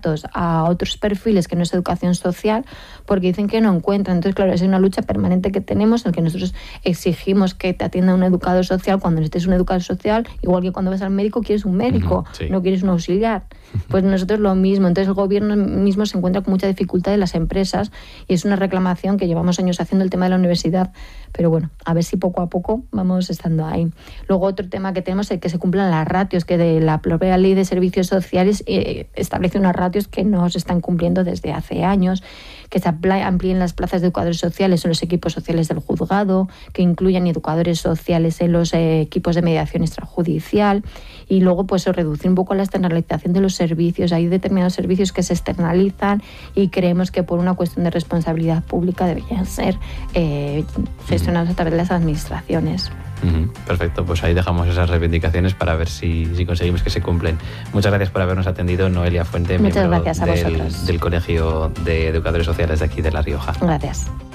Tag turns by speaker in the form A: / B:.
A: contactos a otros perfiles que no es educación social porque dicen que no encuentran. Entonces, claro, es una lucha permanente que tenemos en la que nosotros exigimos que te atienda un educador social. Cuando necesites un educador social, igual que cuando vas al médico quieres un médico,
B: Sí.
A: no quieres un auxiliar. Pues nosotros lo mismo. Entonces el gobierno mismo se encuentra con mucha dificultad de las empresas y es una reclamación que llevamos años haciendo el tema de la universidad, pero bueno, a ver si poco a poco vamos estando ahí. Luego otro tema que tenemos es que se cumplan las ratios, que de la propia ley de servicios sociales establece unas ratios que no se están cumpliendo desde hace años, que se amplíen las plazas de educadores sociales en los equipos sociales del juzgado, que incluyan educadores sociales en los equipos de mediación extrajudicial y luego pues reducir un poco la externalización de los servicios. Hay determinados servicios que se externalizan y creemos que por una cuestión de responsabilidad pública deberían ser gestionados a través de las administraciones.
B: Perfecto, pues ahí dejamos esas reivindicaciones para ver si conseguimos que se cumplen. Muchas gracias por habernos atendido, Noelia Fuente,
A: Muchas
B: miembro
A: gracias a vosotros.
B: del Colegio de Educadores Sociales de aquí de La Rioja.
A: Gracias.